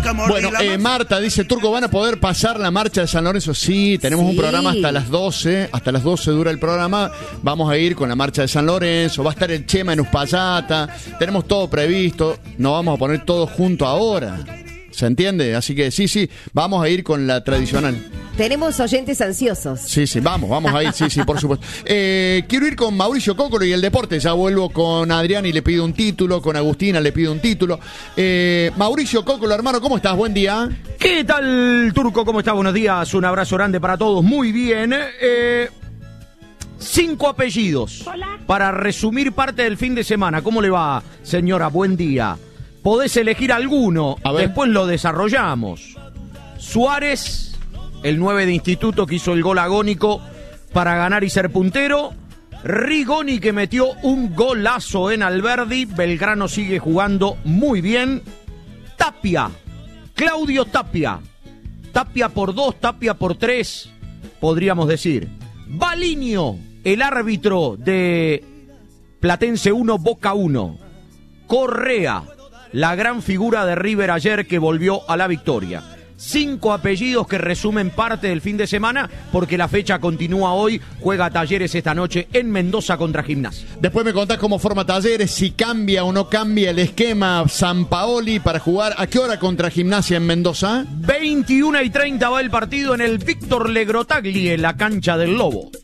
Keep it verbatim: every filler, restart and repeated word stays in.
Bueno, eh, Marta dice, Turco, ¿van a poder pasar la marcha de San Lorenzo? Sí, tenemos sí. un programa hasta las doce, hasta las doce dura el programa, vamos a ir con la marcha de San Lorenzo, va a estar el Chema en Uspallata, tenemos todo previsto, no vamos a poner todo junto ahora, ¿se entiende? Así que sí, sí, vamos a ir con la tradicional. Tenemos oyentes ansiosos. Sí, sí, vamos, vamos a ir, sí, sí, por supuesto. Eh, quiero ir con Mauricio Cócolo y el deporte. Ya vuelvo con Adrián y le pido un título, con Agustina le pido un título. Eh, Mauricio Cócolo, hermano, ¿cómo estás? Buen día. ¿Qué tal, Turco? ¿Cómo estás? Buenos días, un abrazo grande para todos. Muy bien. Eh, cinco apellidos. Hola. Para resumir parte del fin de semana. ¿Cómo le va, señora? Buen día. Podés elegir alguno, después lo desarrollamos. Suárez, el nueve de Instituto que hizo el gol agónico para ganar y ser puntero. Rigoni, que metió un golazo en Alberdi. Belgrano sigue jugando muy bien. Tapia, Claudio Tapia. Tapia por dos, Tapia por tres, podríamos decir. Balinio, el árbitro de Platense uno, Boca uno. Correa, la gran figura de River ayer que volvió a la victoria. Cinco apellidos que resumen parte del fin de semana, porque la fecha continúa hoy. Juega Talleres esta noche en Mendoza contra Gimnasia. Después me contás cómo forma Talleres, si cambia o no cambia el esquema Sampaoli para jugar. ¿A qué hora contra Gimnasia en Mendoza? veintiuna y treinta va el partido en el Víctor Legrotagli, en la cancha del Lobo.